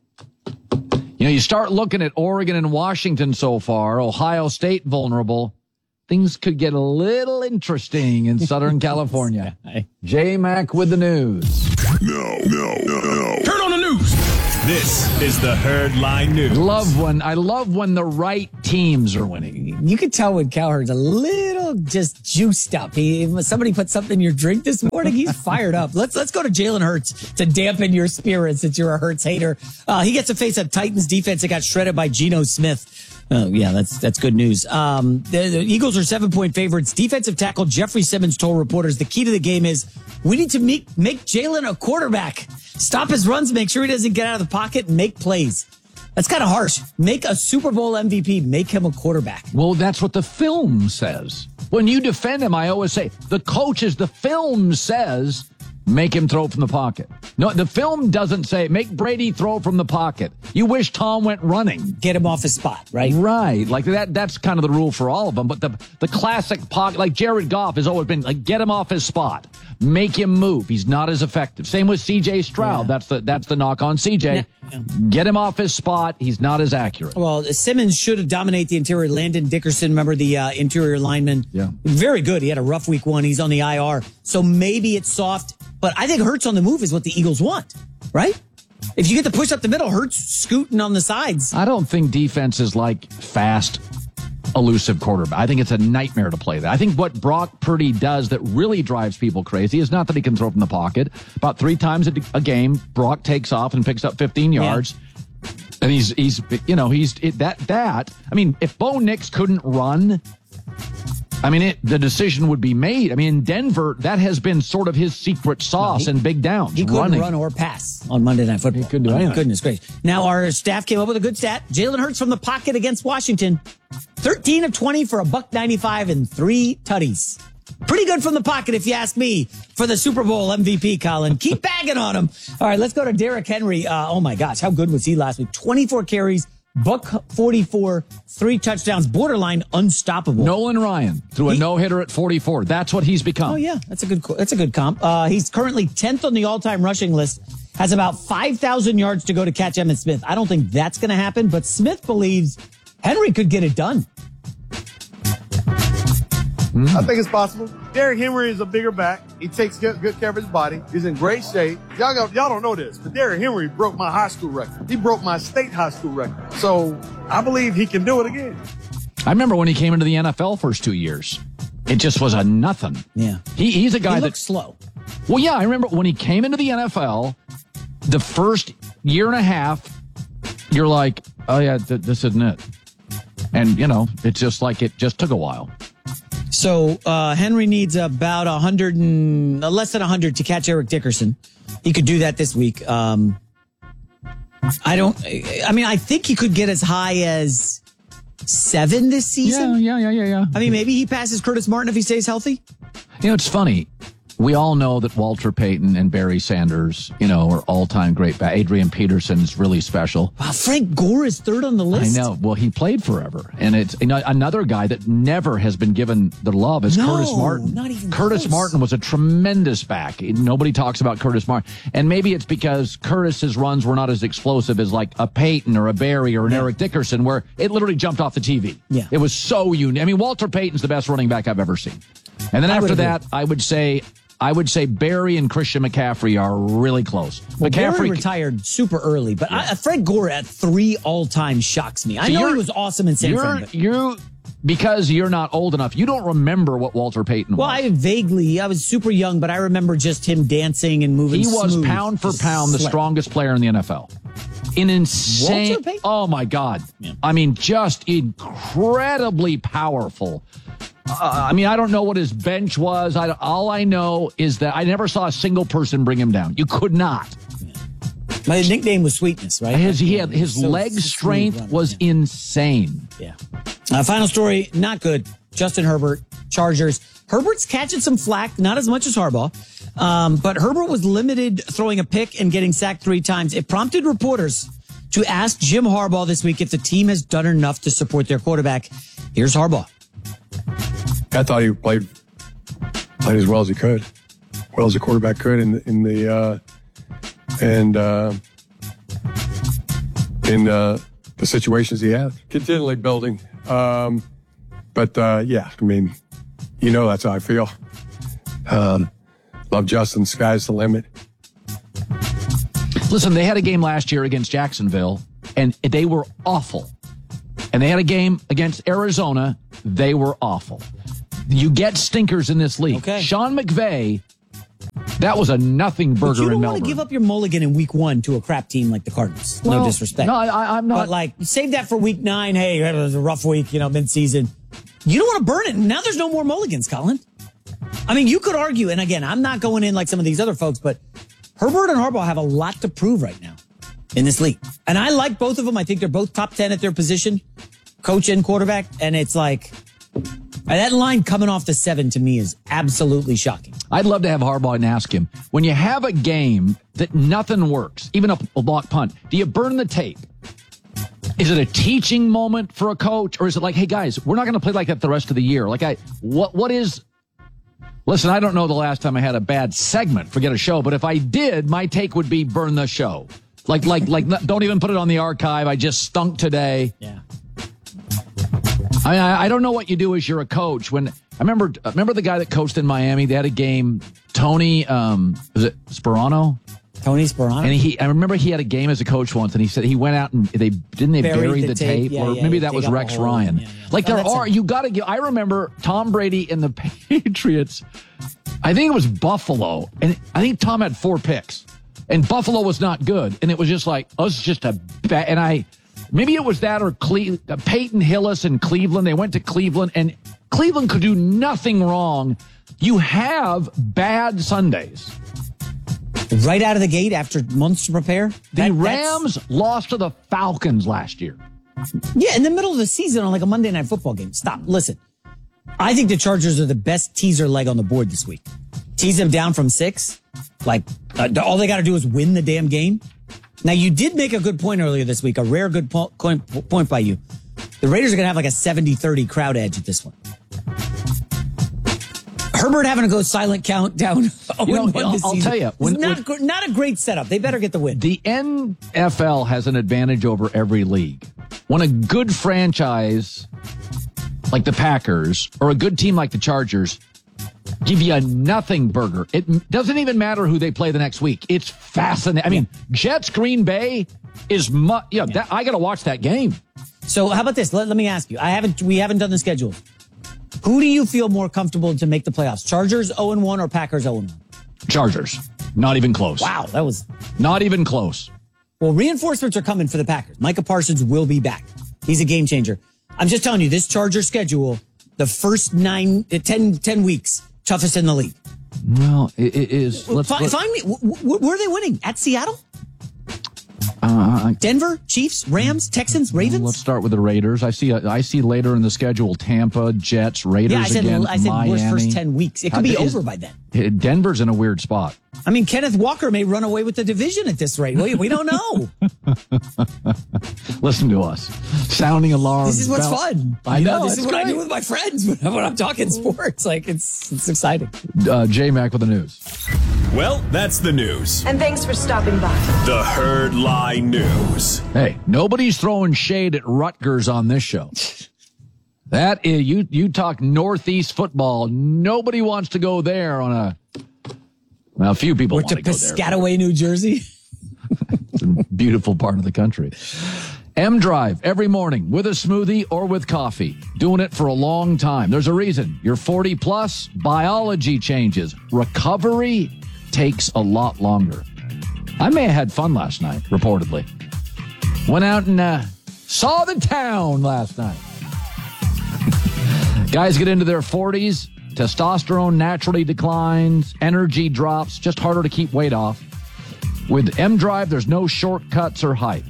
Speaker 1: You start looking at Oregon and Washington so far. Ohio State vulnerable. Things could get a little interesting in Southern California. J-Mac with the news.
Speaker 21: No. Turn on the news. This is the Herd Line News.
Speaker 1: I love when the right teams are winning.
Speaker 2: You could tell when Cowherd's a little just juiced up. Somebody put something in your drink this morning. He's fired up. Let's go to Jalen Hurts to dampen your spirits since you're a Hurts hater. He gets to face a Titans defense that got shredded by Geno Smith. Oh, yeah, that's good news. The Eagles are 7-point favorites. Defensive tackle Jeffrey Simmons told reporters the key to the game is we need to make Jalen a quarterback. Stop his runs, make sure he doesn't get out of the pocket, and make plays. That's kind of harsh. Make a Super Bowl MVP, make him a quarterback.
Speaker 1: Well, that's what the film says. When you defend him, I always say, the film says, make him throw from the pocket. No, the film doesn't say, make Brady throw from the pocket. You wish Tom went running.
Speaker 2: Get him off his spot, right?
Speaker 1: Right. Like that's kind of the rule for all of them. But the classic pocket, like Jared Goff has always been, like, get him off his spot. Make him move. He's not as effective. Same with C.J. Stroud. Yeah. That's the knock on C.J. Yeah. Get him off his spot. He's not as accurate.
Speaker 2: Well, Simmons should have dominated the interior. Landon Dickerson, remember the interior lineman?
Speaker 1: Yeah.
Speaker 2: Very good. He had a rough week 1. He's on the IR. So maybe it's soft. But I think Hurts on the move is what the Eagles want, right? If you get to push up the middle, Hurts scooting on the sides.
Speaker 1: I don't think defense is like fast, elusive quarterback. I think it's a nightmare to play that. I think what Brock Purdy does that really drives people crazy is not that he can throw from the pocket. About 3 times a game, Brock takes off and picks up 15 yards. Yeah. And he's I mean, if Bo Nix couldn't run, I mean, the decision would be made. I mean, in Denver, that has been sort of his secret sauce and big downs.
Speaker 2: He couldn't run or pass on Monday Night Football.
Speaker 1: He couldn't do anything.
Speaker 2: Goodness gracious. Now, our staff came up with a good stat. Jalen Hurts from the pocket against Washington. 13 of 20 for $195 and 3 tutties. Pretty good from the pocket, if you ask me, for the Super Bowl MVP, Colin. Keep bagging on him. All right, let's go to Derrick Henry. Oh, my gosh, how good was he last week? 24 carries. $144, 3 touchdowns, borderline unstoppable.
Speaker 1: Nolan Ryan threw a no-hitter at 44. That's what he's become.
Speaker 2: Oh yeah, that's a good comp. He's currently 10th on the all-time rushing list. Has about 5,000 yards to go to catch Emmitt Smith. I don't think that's going to happen, but Smith believes Henry could get it done.
Speaker 3: I think it's possible. Derrick Henry is a bigger back. He takes good care of his body. He's in great shape. Y'all don't know this, but Derrick Henry broke my high school record. He broke my state high school record. So I believe he can do it again.
Speaker 1: I remember when he came into the NFL first 2 years. It just was a nothing.
Speaker 2: Yeah.
Speaker 1: He's a guy
Speaker 2: he looks slow.
Speaker 1: Well, yeah, I remember when he came into the NFL, the first year and a half, you're like, oh yeah, this isn't it. And, it's just like it just took a while.
Speaker 2: So Henry needs about less than 100 to catch Eric Dickerson. He could do that this week. I think he could get as high as 7 this season.
Speaker 1: Yeah.
Speaker 2: I mean, maybe he passes Curtis Martin if he stays healthy.
Speaker 1: It's funny. We all know that Walter Payton and Barry Sanders, are all-time great. Adrian Peterson's really special.
Speaker 2: Wow, Frank Gore is 3rd on the list.
Speaker 1: I know. Well, he played forever. And it's another guy that never has been given the love is Curtis Martin.
Speaker 2: Not even
Speaker 1: Curtis
Speaker 2: close.
Speaker 1: Martin was a tremendous back. Nobody talks about Curtis Martin. And maybe it's because Curtis's runs were not as explosive as like a Payton or a Barry or an Eric Dickerson, where it literally jumped off the TV.
Speaker 2: Yeah.
Speaker 1: It was so unique. I mean, Walter Payton's the best running back I've ever seen. And then after that, I would say I would say Barry and Christian McCaffrey are really close.
Speaker 2: Well,
Speaker 1: McCaffrey
Speaker 2: Barry retired super early, but Fred Gore at 3 all-time shocks me. I know he was awesome in San Fran.
Speaker 1: Because you're not old enough, you don't remember what Walter Payton was.
Speaker 2: Well, I was super young, but I remember just him dancing and moving.
Speaker 1: He was
Speaker 2: smooth,
Speaker 1: pound for pound the strongest player in the NFL. An insane.
Speaker 2: Walter Payton?
Speaker 1: Oh my God! Yeah. I mean, just incredibly powerful. I mean, I don't know what his bench was. All I know is that I never saw a single person bring him down. You could not.
Speaker 2: My nickname was Sweetness, right?
Speaker 1: His leg strength was insane.
Speaker 2: Yeah. Final story, not good. Justin Herbert, Chargers. Herbert's catching some flack, not as much as Harbaugh. But Herbert was limited throwing a pick and getting sacked 3 times. It prompted reporters to ask Jim Harbaugh this week if the team has done enough to support their quarterback. Here's Harbaugh.
Speaker 5: I thought he played as well as he could, well as a quarterback could in the situations he had. Continually building. But yeah, I mean, that's how I feel. Love Justin. Sky's the limit.
Speaker 1: Listen, they had a game last year against Jacksonville, and they were awful. And they had a game against Arizona. They were awful. You get stinkers in this league.
Speaker 2: Okay.
Speaker 1: Sean McVay, that was a nothing burger in Melbourne.
Speaker 2: You don't want to give up your mulligan in week 1 to a crap team like the Cardinals.
Speaker 1: Well,
Speaker 2: no disrespect.
Speaker 1: No, I'm not.
Speaker 2: But save that for week 9. Hey, it was a rough week, mid-season. You don't want to burn it. Now there's no more mulligans, Colin. I mean, you could argue, and again, I'm not going in like some of these other folks, but Herbert and Harbaugh have a lot to prove right now in this league. And I like both of them. I think they're both top 10 at their position, coach and quarterback. And it's like, that line coming off the 7 to me is absolutely shocking.
Speaker 1: I'd love to have Harbaugh and ask him, when you have a game that nothing works, even a block punt, do you burn the tape? Is it a teaching moment for a coach? Or is it like, hey guys, we're not going to play like that the rest of the year? Listen, I don't know the last time I had a bad segment, forget a show, but if I did, my take would be burn the show. Like, don't even put it on the archive. I just stunk today.
Speaker 2: Yeah.
Speaker 1: I mean, I don't know what you do as you're a coach. When I remember the guy that coached in Miami, they had a game, Tony, was it Sperano?
Speaker 2: Tony Sperano?
Speaker 1: And I remember he had a game as a coach once, and he said he went out and they bury the tape?
Speaker 2: Yeah,
Speaker 1: or maybe that was Rex Ryan. Yeah. You got to give, I remember Tom Brady and the Patriots, I think it was Buffalo, and I think Tom had 4 picks, and Buffalo was not good, and it was just like, us just a bad, and maybe it was that or Peyton Hillis in Cleveland. They went to Cleveland, and Cleveland could do nothing wrong. You have bad Sundays.
Speaker 2: Right out of the gate after months to prepare?
Speaker 1: The Rams lost to the Falcons last year.
Speaker 2: Yeah, in the middle of the season on like a Monday Night Football game. Stop. Listen, I think the Chargers are the best teaser leg on the board this week. Tease them down from 6. All they got to do is win the damn game. Now, you did make a good point earlier this week, a rare good point by you. The Raiders are going to have like a 70-30 crowd edge at this one. Herbert having to go silent countdown.
Speaker 1: I'll tell you.
Speaker 2: Not a great setup. They better get the win.
Speaker 1: The NFL has an advantage over every league. When a good franchise like the Packers or a good team like the Chargers give you a nothing burger, it doesn't even matter who they play the next week. It's fascinating. I mean, Jets Green Bay is I got to watch that game.
Speaker 2: So how about this? Let me ask you. We haven't done the schedule. Who do you feel more comfortable to make the playoffs? Chargers 0-1 or Packers 0-1?
Speaker 1: Chargers. Not even close.
Speaker 2: Wow, that was
Speaker 1: not even close.
Speaker 2: Well, reinforcements are coming for the Packers. Micah Parsons will be back. He's a game changer. I'm just telling you, this Charger schedule, the first 10 weeks, toughest in the league.
Speaker 1: Well, it is.
Speaker 2: Find me. Where are they winning? At Seattle? Denver, Chiefs, Rams, Texans, Ravens?
Speaker 1: Let's start with the Raiders. I see later in the schedule Tampa, Jets, Raiders again,
Speaker 2: I said
Speaker 1: Miami.
Speaker 2: worst first 10 weeks. It could be over by then.
Speaker 1: Denver's in a weird spot.
Speaker 2: I mean, Kenneth Walker may run away with the division at this rate. We don't know.
Speaker 1: Listen to us. Sounding alarms.
Speaker 2: This is what's fun.
Speaker 1: I know.
Speaker 2: This is what I do with my friends when I'm talking sports. It's exciting.
Speaker 1: J-Mac with the news.
Speaker 21: Well, that's the news.
Speaker 6: And thanks for stopping by.
Speaker 21: The Herd Lie News.
Speaker 1: Hey, nobody's throwing shade at Rutgers on this show. That is, you talk Northeast football. Nobody wants to go there on Well, a few people want to go there.
Speaker 2: Piscataway, New Jersey.
Speaker 1: It's a beautiful part of the country. M-Drive every morning with a smoothie or with coffee. Doing it for a long time. There's a reason. You're 40 plus, biology changes. Recovery takes a lot longer. I may have had fun last night, reportedly. Went out and saw the town last night. Guys get into their 40s. Testosterone naturally declines. Energy drops. Just harder to keep weight off. With M-Drive, there's no shortcuts or hype.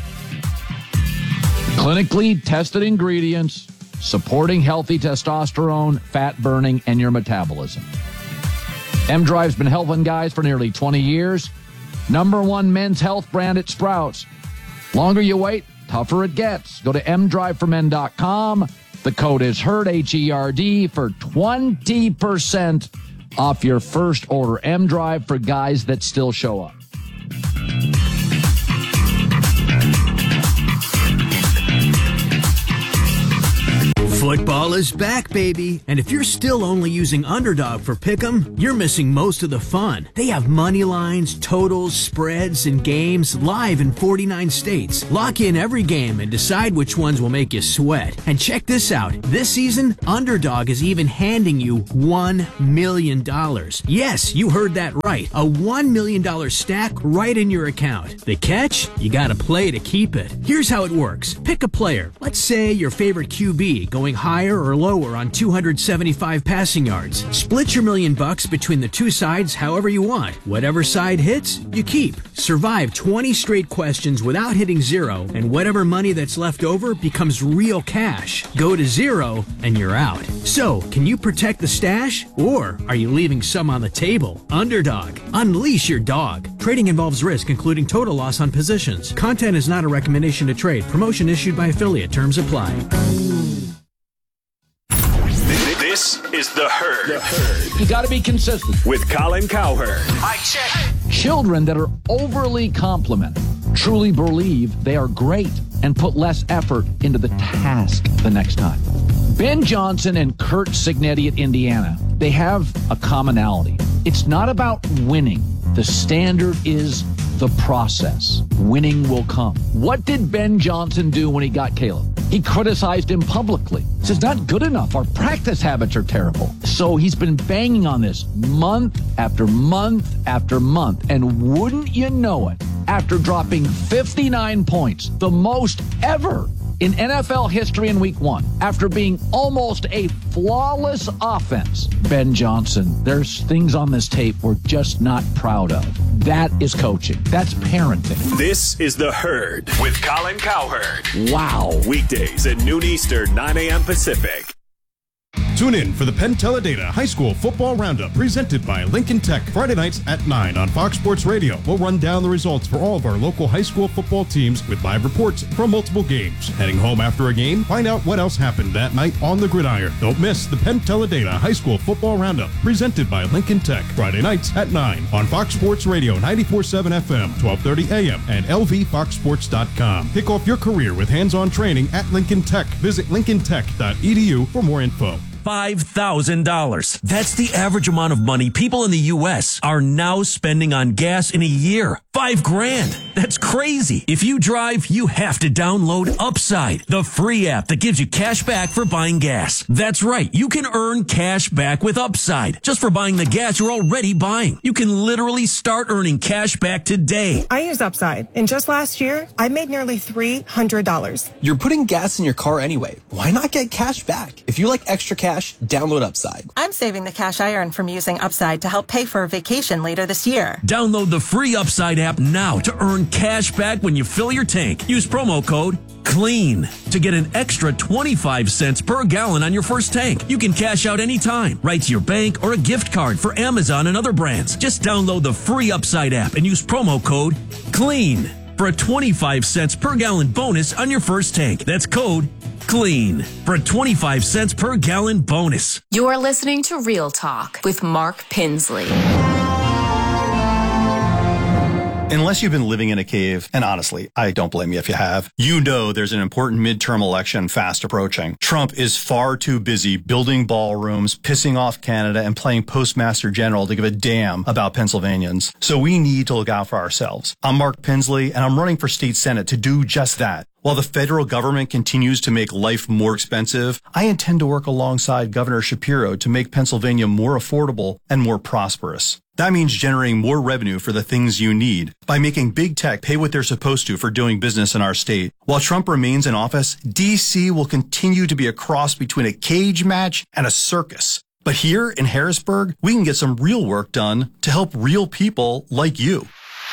Speaker 1: Clinically tested ingredients supporting healthy testosterone, fat burning, and your metabolism. M-Drive's been helping guys for nearly 20 years. #1 men's health brand at Sprouts. Longer you wait, tougher it gets. Go to mdriveformen.com. The code is HERD, H-E-R-D, for 20% off your first order. M-Drive for guys that still show up.
Speaker 6: Football is back, baby. And if you're still only using Underdog for Pick'em, you're missing most of the fun. They have money lines, totals, spreads, and games live in 49 states. Lock in every game and decide which ones will make you sweat. And check this out. This season, Underdog is even handing you $1 million. Yes, you heard that right. A $1 million stack right in your account. The catch? You gotta play to keep it. Here's how it works. Pick a player. Let's say your favorite QB going higher or lower on 275 passing yards. Split your $1 million between the two sides however you want. Whatever side hits, you keep. Survive 20 straight questions without hitting zero, and whatever money that's left over becomes real cash. Go to zero, and you're out. So, can you protect the stash, or are you leaving some on the table? Underdog. Unleash your dog. Trading involves risk, including total loss on positions. Content is not a recommendation to trade. Promotion issued by affiliate. Terms apply.
Speaker 21: This is The Herd.
Speaker 1: You got to be consistent.
Speaker 21: With Colin Cowherd.
Speaker 18: I check.
Speaker 1: Children that are overly complimented truly believe they are great and put less effort into the task the next time. Ben Johnson and Kurt Signetti at Indiana, they have a commonality. It's not about winning. The standard is the process. Winning will come. What did Ben Johnson do when he got Caleb? He criticized him publicly. He says, not good enough. Our practice habits are terrible. So he's been banging on this month after month after month. And wouldn't you know it, after dropping 59 points, the most ever in NFL history in week 1, after being almost a flawless offense, Ben Johnson, there's things on this tape we're just not proud of. That is coaching. That's parenting.
Speaker 21: This is The Herd with Colin Cowherd.
Speaker 1: Wow.
Speaker 21: Weekdays at noon Eastern, 9 a.m. Pacific.
Speaker 4: Tune in for the Penn Teledata High School Football Roundup presented by Lincoln Tech Friday nights at 9 on Fox Sports Radio. We'll run down the results for all of our local high school football teams with live reports from multiple games. Heading home after a game, find out what else happened that night on the gridiron. Don't miss the Penn Teledata High School Football Roundup presented by Lincoln Tech Friday nights at 9 on Fox Sports Radio 94.7 FM, 1230 AM, and lvfoxsports.com. Kick off your career with hands-on training at Lincoln Tech. Visit lincolntech.edu for more info.
Speaker 8: $5,000. That's the average amount of money people in the U.S. are now spending on gas in a year. $5,000. That's crazy. If you drive, you have to download Upside, the free app that gives you cash back for buying gas. That's right. You can earn cash back with Upside just for buying the gas you're already buying. You can literally start earning cash back today.
Speaker 9: I use Upside, and just last year, I made nearly $300.
Speaker 10: You're putting gas in your car anyway. Why not get cash back? If you like extra cash, download Upside.
Speaker 9: I'm saving the cash I earn from using Upside to help pay for a vacation later this year.
Speaker 8: Download the free Upside app now to earn cash back when you fill your tank. Use promo code CLEAN to get an extra 25 cents per gallon on your first tank. You can cash out anytime, right to your bank or a gift card for Amazon and other brands. Just download the free Upside app and use promo code CLEAN for a 25 cents per gallon bonus on your first tank. That's code CLEAN for a 25 cents per gallon bonus.
Speaker 11: You're listening to Real Talk with Mark Pinsley. Unless you've been living in a cave, and honestly, I don't blame you if you have, you know there's an important midterm election fast approaching. Trump is far too busy building ballrooms, pissing off Canada, and playing Postmaster General to give a damn about Pennsylvanians. So we need to look out for ourselves. I'm Mark Pinsley, and I'm running for state senate to do just that. While the federal government continues to make life more expensive, I intend to work alongside Governor Shapiro to make Pennsylvania more affordable and more prosperous. That means generating more revenue for the things you need by making big tech pay what they're supposed to for doing business in our state. While Trump remains in office, D.C. will continue to be a cross between a cage match and a circus. But here in Harrisburg, we can get some real work done to help real people like you.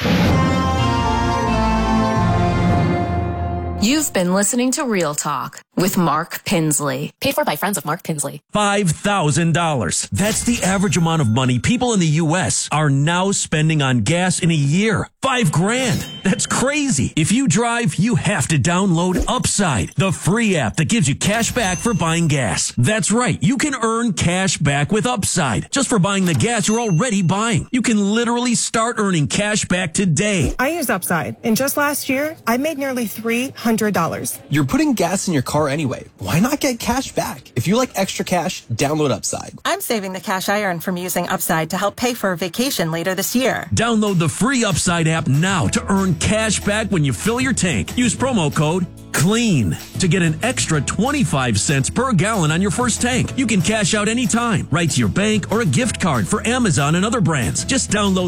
Speaker 12: You've been listening to Real Talk with Mark Pinsley. Paid for by friends of Mark Pinsley.
Speaker 8: $5,000. That's the average amount of money people in the U.S. are now spending on gas in a year. $5,000. That's crazy. If you drive, you have to download Upside, the free app that gives you cash back for buying gas. That's right. You can earn cash back with Upside just for buying the gas you're already buying. You can literally start earning cash back today.
Speaker 13: I use Upside, and just last year, I made nearly $300.
Speaker 10: You're putting gas in your car anyway. Why not get cash back? If you like extra cash, download Upside.
Speaker 9: I'm saving the cash I earn from using Upside to help pay for a vacation later this year.
Speaker 8: Download the free Upside app now to earn cash back when you fill your tank. Use promo code CLEAN to get an extra 25 cents per gallon on your first tank. You can cash out anytime, right to your bank or a gift card for Amazon and other brands. Just download